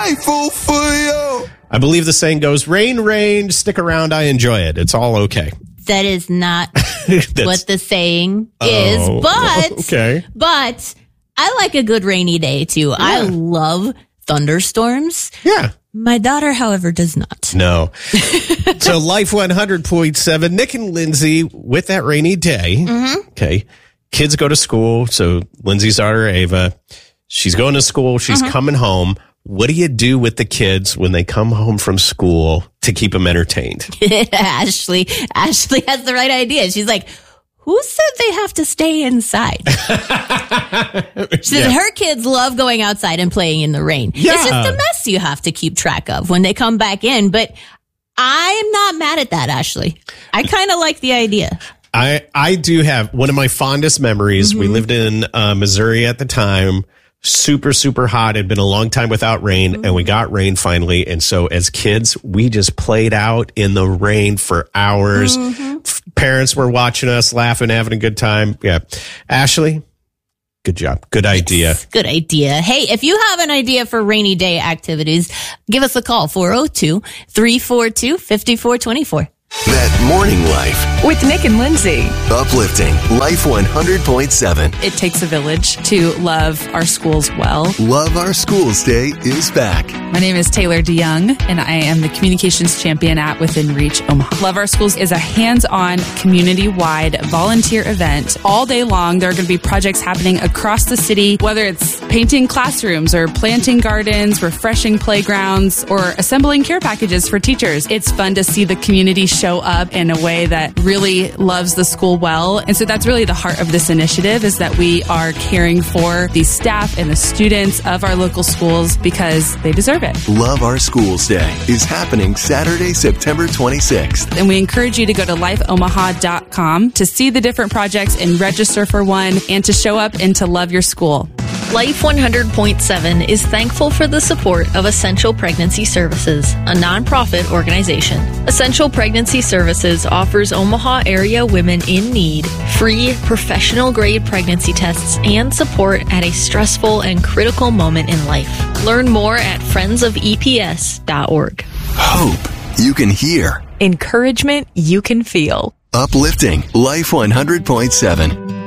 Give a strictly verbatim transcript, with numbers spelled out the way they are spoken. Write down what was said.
grateful for you. I believe the saying goes, rain, rain, stick around, I enjoy it. It's all okay. That is not what the saying is, Oh, but, okay. but I like a good rainy day too. I love thunderstorms. Yeah. My daughter, however, does not. No. So Life one hundred point seven, Nick and Lindsay with that rainy day. Mm-hmm. Okay. Kids go to school. So Lindsay's daughter, Ava, she's going to school. She's Mm-hmm. coming home. What do you do with the kids when they come home from school to keep them entertained? Ashley, Ashley has the right idea. She's like, who said they have to stay inside? She says Yeah. her kids love going outside and playing in the rain. Yeah. It's just a mess you have to keep track of when they come back in. But I'm not mad at that, Ashley. I kind of like the idea. I, I do have one of my fondest memories. Mm-hmm. We lived in uh, Missouri at the time. Super, super hot. It'd been a long time without rain, Mm-hmm. and we got rain finally. And so as kids, we just played out in the rain for hours. Mm-hmm. F- Parents were watching us, laughing, having a good time. Yeah. Ashley, good job. Good idea. Good idea. Hey, if you have an idea for rainy day activities, give us a call, four oh two, three four two, five four two four. That morning life. With Nick and Lindsay. Uplifting. Life one hundred point seven. It takes a village to love our schools well. Love Our Schools Day is back. My name is Taylor DeYoung, and I am the communications champion at Within Reach Omaha. Love Our Schools is a hands-on, community-wide volunteer event. All day long, there are going to be projects happening across the city, whether it's painting classrooms or planting gardens, refreshing playgrounds, or assembling care packages for teachers. It's fun to see the community show up in a way that really loves the school well. And so that's really the heart of this initiative, is that we are caring for the staff and the students of our local schools because they deserve it. Love Our Schools Day is happening Saturday, September twenty-sixth. And we encourage you to go to life omaha dot com to see the different projects and register for one, and to show up and to love your school. Life one hundred point seven is thankful for the support of Essential Pregnancy Services, a nonprofit organization. Essential Pregnancy Services offers Omaha area women in need free, professional-grade pregnancy tests and support at a stressful and critical moment in life. Learn more at friends of e p s dot org. Hope you can hear. Encouragement you can feel. Uplifting. Life one hundred point seven.